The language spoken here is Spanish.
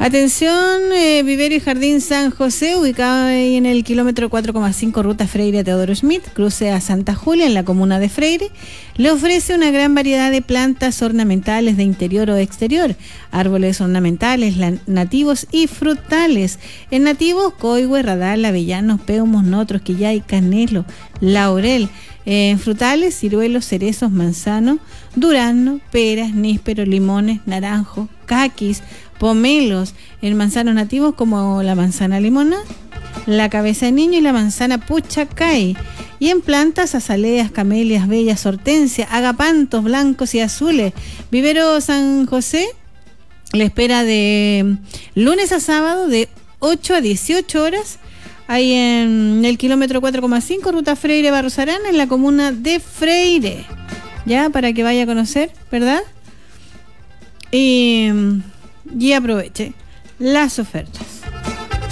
Atención, Vivero y Jardín San José, ubicado ahí en el kilómetro 4,5 Ruta Freire a Teodoro Schmidt, cruce a Santa Julia en la comuna de Freire, le ofrece una gran variedad de plantas ornamentales de interior o exterior, árboles ornamentales, nativos y frutales. En nativos, coigüe, radal, avellanos, peumos, notros, quillay, canelo, laurel. En frutales, ciruelos, cerezos, manzano, durazno, peras, níspero, limones, naranjo, caquis, pomelos. En manzanos nativos como la manzana limona, la cabeza de niño y la manzana puchacay. Y en plantas, azaleas, camelias, bellas, hortensia, agapantos blancos y azules. Vivero San José le espera de lunes a sábado de 8 a 18 horas. Ahí en el kilómetro 4,5 Ruta Freire Barros Arana, en la comuna de Freire. Ya, para que vaya a conocer, ¿verdad? Y aproveche las ofertas.